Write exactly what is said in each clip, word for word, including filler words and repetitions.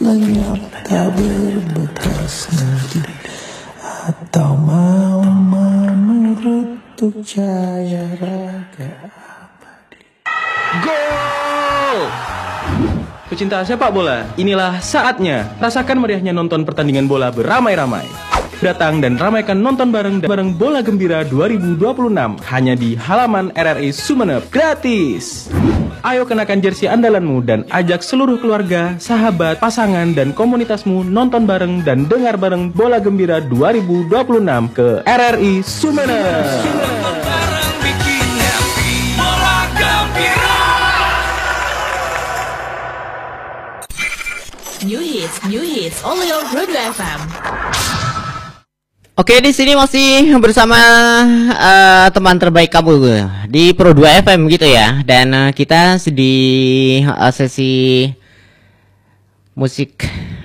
lenyap tak berbekas lagi, atau mau menurut tuk cahaya raga abadi. Gol! Pecinta sepak bola, inilah saatnya. Rasakan meriahnya nonton pertandingan bola beramai-ramai. Datang dan ramaikan nonton bareng bareng Bola Gembira dua ribu dua puluh enam hanya di halaman R R I Sumeneb, gratis. Ayo kenakan jersey andalanmu dan ajak seluruh keluarga, sahabat, pasangan, dan komunitasmu nonton bareng dan dengar bareng Bola Gembira dua ribu dua puluh enam ke R R I Sumeneb. New hits, new hits, only on Pro dua F M. Oke, di sini masih bersama uh, teman terbaik kamu di Pro dua F M gitu ya. Dan uh, kita di uh, sesi musik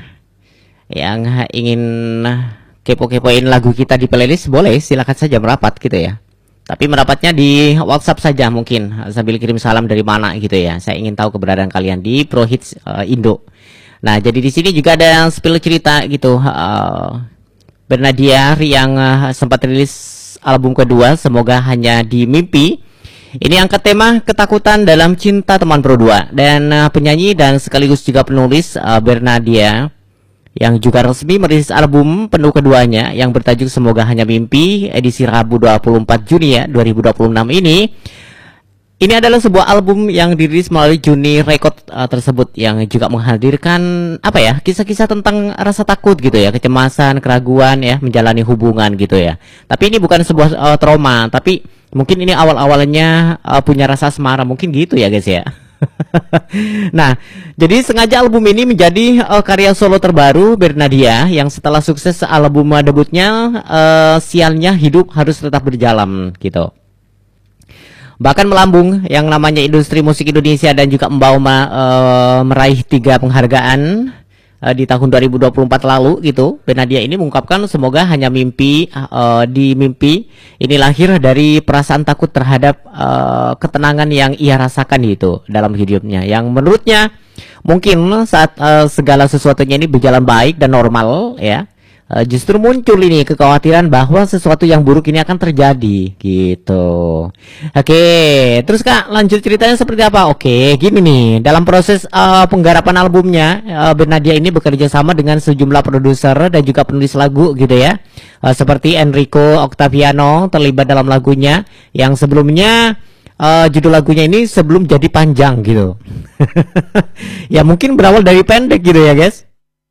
yang ingin kepo-kepoin lagu kita di playlist, boleh silakan saja merapat gitu ya. Tapi merapatnya di WhatsApp saja mungkin, sambil kirim salam dari mana gitu ya. Saya ingin tahu keberadaan kalian di Pro Hits uh, Indo. Nah, jadi di sini juga ada yang spill cerita gitu. Uh, Bernadiar yang uh, sempat rilis album kedua, Semoga Hanya di Mimpi. Ini angkat tema ketakutan dalam cinta teman Pro dua. Dan uh, penyanyi dan sekaligus juga penulis uh, Bernadiar yang juga resmi merilis album penuh keduanya yang bertajuk Semoga Hanya Mimpi edisi Rabu dua puluh empat Juni ya dua ribu dua puluh enam ini. Ini adalah sebuah album yang dirilis melalui Juni Record uh, tersebut yang juga menghadirkan apa ya, kisah-kisah tentang rasa takut gitu ya, kecemasan, keraguan ya, menjalani hubungan gitu ya. Tapi ini bukan sebuah uh, trauma, tapi mungkin ini awal-awalnya uh, punya rasa asmara, mungkin gitu ya guys ya. Nah, jadi sengaja album ini menjadi uh, karya solo terbaru Bernadia yang setelah sukses album debutnya uh, Sialnya Hidup Harus Tetap Berjalan gitu. Bahkan melambung yang namanya industri musik Indonesia dan juga membawa uh, meraih tiga penghargaan uh, di tahun dua ribu dua puluh empat lalu gitu. Bernadia ini mengungkapkan semoga hanya mimpi uh, di mimpi ini lahir dari perasaan takut terhadap uh, ketenangan yang ia rasakan gitu dalam hidupnya, yang menurutnya mungkin saat uh, segala sesuatunya ini berjalan baik dan normal ya, Uh, justru muncul ini kekhawatiran bahwa sesuatu yang buruk ini akan terjadi gitu. Oke, terus Kak lanjut ceritanya seperti apa? Oke, gini nih, dalam proses uh, penggarapan albumnya uh, Bernadia ini bekerja sama dengan sejumlah produser dan juga penulis lagu gitu ya, uh, seperti Enrico Octaviano terlibat dalam lagunya yang sebelumnya uh, judul lagunya ini Sebelum Jadi Panjang gitu. Ya mungkin berawal dari pendek gitu ya guys.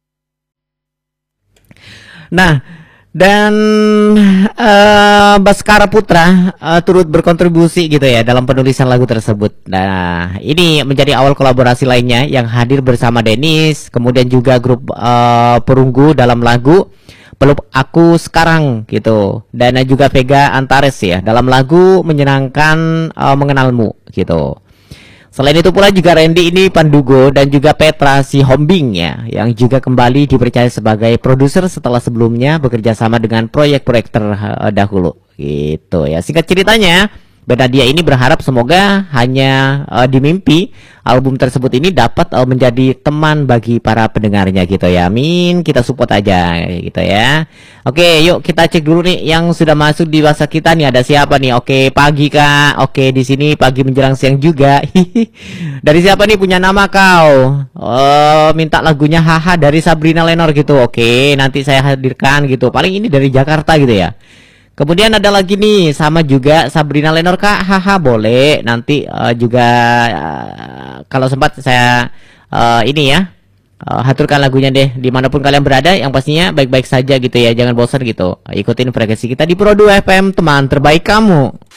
Nah, dan uh, Baskara Putra uh, turut berkontribusi gitu ya dalam penulisan lagu tersebut. Nah, ini menjadi awal kolaborasi lainnya yang hadir bersama Dennis, kemudian juga grup uh, perunggu dalam lagu Peluk Aku Sekarang gitu. Dan juga Vega Antares ya dalam lagu Menyenangkan uh, Mengenalmu gitu. Selain itu pula juga Randy ini Pandugo dan juga Petra si Hombing ya, yang juga kembali dipercaya sebagai produser setelah sebelumnya bekerja sama dengan proyek-proyek terdahulu gitu ya. Singkat ceritanya, Bernadia ini berharap semoga hanya uh, di mimpi album tersebut ini dapat uh, menjadi teman bagi para pendengarnya gitu ya. Amin, kita support aja gitu ya. Oke, yuk kita cek dulu nih yang sudah masuk di WhatsApp kita nih, ada siapa nih? Oke, pagi Kak. Oke, di sini pagi menjelang siang juga. Dari siapa nih, punya nama kau? Oh, minta lagunya Haha dari Sabrina Lenor gitu. Oke, nanti saya hadirkan gitu. Paling ini dari Jakarta gitu ya. Kemudian ada lagi nih, sama juga Sabrina Lenor Kak, haha boleh. Nanti uh, juga uh, kalau sempat saya uh, ini ya, uh, haturkan lagunya deh dimanapun kalian berada. Yang pastinya baik-baik saja gitu ya, jangan bosan gitu. Ikutin frekuensi kita di Pro dua F M, teman terbaik kamu.